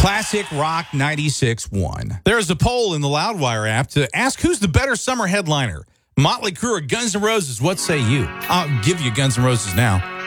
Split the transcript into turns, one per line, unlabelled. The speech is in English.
Classic Rock 96.1.
There's a poll in the Loudwire app to ask who's the better summer headliner, Motley Crue or Guns N' Roses. What say you? I'll give you Guns N' Roses now.